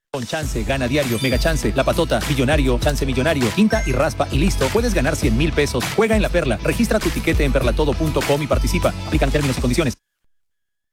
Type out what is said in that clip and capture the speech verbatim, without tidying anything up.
Con Chance, gana diario, mega chance, la patota, millonario, chance millonario, quinta y raspa y listo. Puedes ganar cien mil pesos. Juega en La Perla. Registra tu tiquete en perlatodo punto com y participa. Aplican términos y condiciones.